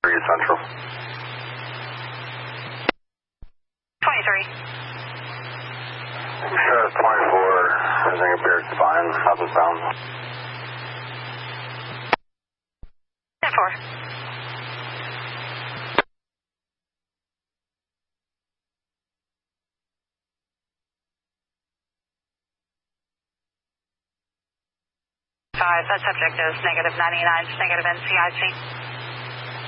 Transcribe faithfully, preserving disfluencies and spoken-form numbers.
three Central. twenty-three. Sure, twenty-four. Everything appears fine. Nothing found. ten four. Five. That subject is negative ninety-nine, negative N C I C.